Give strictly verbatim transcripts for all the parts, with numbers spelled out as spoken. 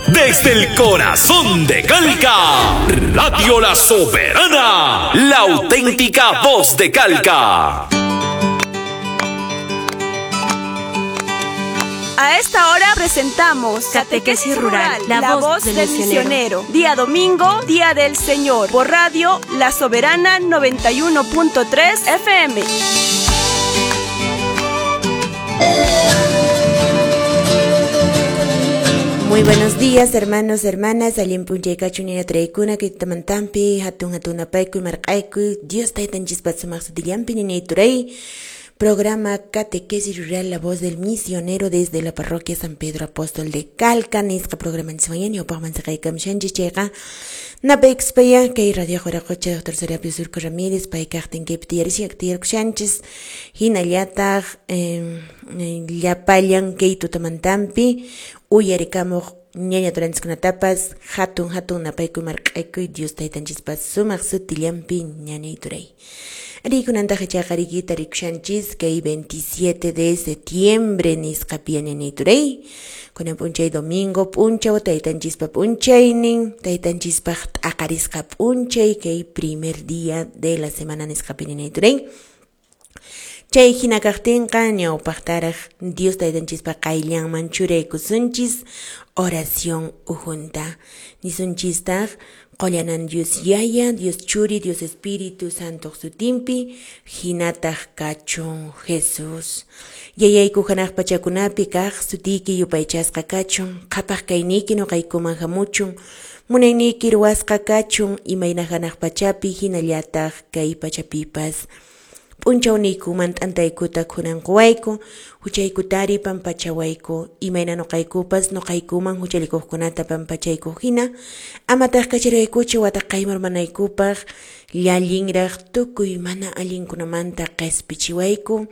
Desde el corazón de Calca, Radio La Soberana, la auténtica voz de Calca. A esta hora presentamos Catequesis Rural, la, la voz, voz del, del misionero. misionero. Día domingo, Día del Señor. Por radio La Soberana noventa y uno punto tres F M. Muy buenos días, hermanos, hermanas. Alin punjay kachunina traikuna que tamantampi hatun hatun apaiku marqaiku. Dios taitan chispat sumaxudillampi ni turay. Programa Catequesis Rural, la voz del misionero desde la parroquia San Pedro Apóstol de Calca. Nisqa programa nismayan yo pagman sakay kamshanji chega. Napexpaya kay radio joracoche doctor Serapio Surco Ramírez pay kahten que ptierisi actier kshanches hinallata eh llapayan kay tutamantampi uyarikamo ñaña transknatapas hatun hatun napayku marqayku Dios taytan chispas sumaq sutillampi ñanay turay. Rikunanta hachaqariki tarikshanchis kay veintisiete de septiembre nisqapian ñanay turay. Kunan punchay domingo punchaw taytan chispa punchaynin taytan chispa aqarisqa punchay kay primer día de la semana nisqapian ñanay turay. Chay hinakaqtinqa ñawpaqtaraq Dios taytan chispa qayllanman churaykusunchis oración ujunta nisunchistaq qollanan Dios Yaya, Dios Churi, Dios Espíritu Santo sutimpi hinataq kachun Jesús. Yayayku hanaq pachakunapi kaq sutiki yupaychasqa kachun qhapaq kayniki nuqaykuman hamuchun munayniki ruwasqa kachun imayna hanaq pachapi hinallataq kay pachapipas punchawniykuman t'antaykuta kunanquwayku huchaykutari pampachawayku imayna nuqaykupas nuqaykuman huchalikuqkunata pampachayku hina amataq kachiraykuchi wataq qaymurmanaykupaq llallinraq tukuy mana allinkunamanta qespichiwayku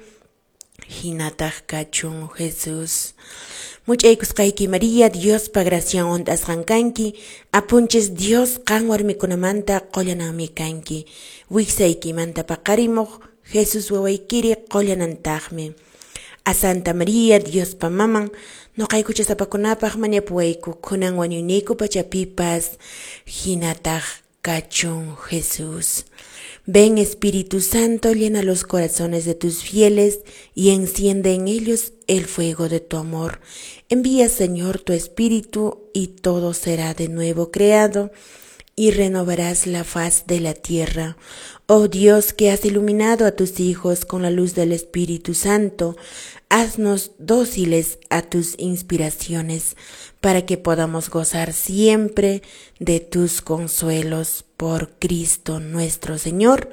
hinataq kachun Jesús. Much'aykusqayki María, Dios pa gracian ond'asqankanki, apunchis Dios qan warmikunamanta qollananmi kanki, wiksaykimanta paqarimuq Jesús wawaykiri qollanantaqmi. A Santa María, Dios pa maman, nuqaykuchasapakunapaq mañapuwayku kunan wañuniyku pachapipas hinataq kachun Jesús. Ven Espíritu Santo, llena los corazones de tus fieles y enciende en ellos el fuego de tu amor. Envía, Señor, tu Espíritu y todo será de nuevo creado y renovarás la faz de la tierra. Oh Dios, que has iluminado a tus hijos con la luz del Espíritu Santo, haznos dóciles a tus inspiraciones para que podamos gozar siempre de tus consuelos por Cristo nuestro Señor.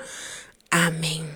Amén.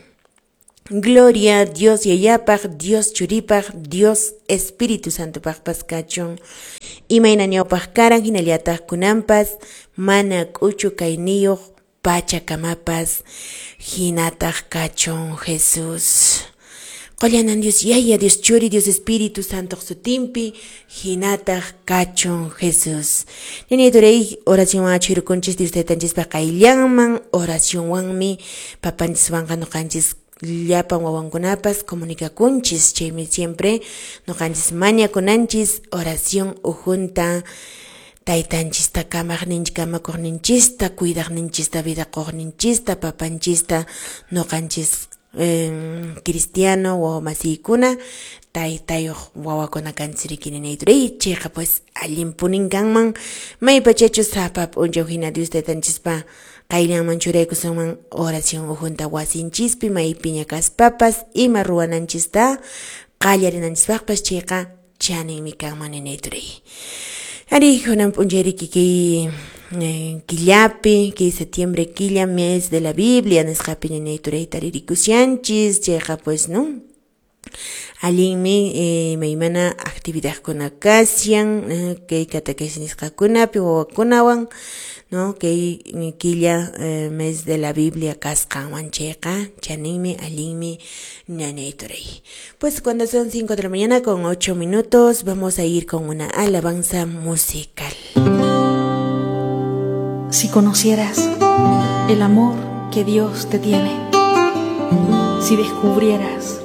Gloria a Dios Yayapaq, Dios Churipaq, Dios Espíritu Santo paq paskachun. Imayna ñawpaq karan hinallataq kunampas, mana k'uchu kayniyuq pachakamapas, hinataq kachun Jesús. Qollanan Dios Yaya, Dios Churi, Dios Espíritu Santo sutimpi, hinataq kachun Jesús. Niniturey oración achirukunchis Dios taytanchispa qayllanman, oración wanmi papanchis wanqa nuqanchis llapan wawankunapas comunicakunchis, chaymi siempre nuqanchis mañakunanchis oración ujunta taytanchista kamaqninchis kamakuqninchista cuidaqninchista vidakuqninchista papanchista nuqanchis eh, cristiano wawamasiykuna taytayuq wawakuna kansirikininayturey chayqa pues allin puninkanman maypachachus sapa p'unchaw hina Dios taytanchispa qayllanman churaykusunman oración ujunta wasinchispi maypiña kaspapas ima ruwananchista qallarinanchispaqpas chayqa chaninmi kanman ninayturey. Ari kunan p'unchariki kay eh, killapi, kay septiembre killa mes de la Biblia nisqapi ninayturey taririkusianchis chayqa pues no allinmi eh, maymana actividadkuna kasyan eh, kay catequesis nisqakunapi wawakunawan no kay killa eh, mes de la Biblia kasqanwan chayqa chaninmi allinmi ñanayturey. Pues cuando son cinco de la mañana con ocho minutos vamos a ir con una alabanza musical. Si conocieras el amor que Dios te tiene, si descubrieras